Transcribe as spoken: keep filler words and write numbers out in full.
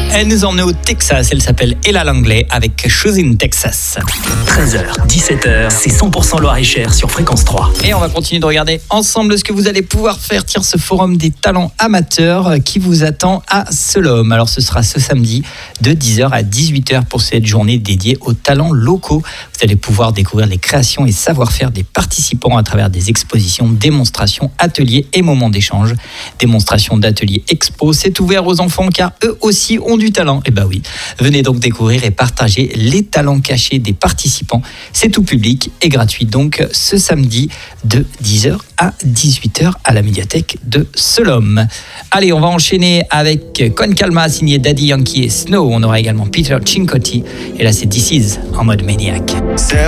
Elle nous emmène au Texas, elle s'appelle Ella Langley avec Shoes in Texas. treize heures, dix-sept heures, c'est cent pour cent Loir-et-Cher sur Fréquence trois. Et on va continuer de regarder ensemble ce que vous allez pouvoir faire. Tiens, ce forum des talents amateurs qui vous attend à Selom. Alors ce sera ce samedi de dix heures à dix-huit heures pour cette journée dédiée aux talents locaux. Vous allez pouvoir découvrir les créations et savoir-faire des participants à travers des expositions, démonstrations, ateliers et moments d'échange. Démonstration d'ateliers expo, c'est ouvert aux enfants car eux aussi ont du talent. Et bah oui, venez donc découvrir et partager les talents cachés des participants. C'est tout public et gratuit donc ce samedi de dix heures à dix-huit heures à la médiathèque de Selom. Allez, on va enchaîner avec Con Calma signé Daddy Yankee et Snow. On aura également Peter Cincotti et là c'est This Is en mode maniaque. C'est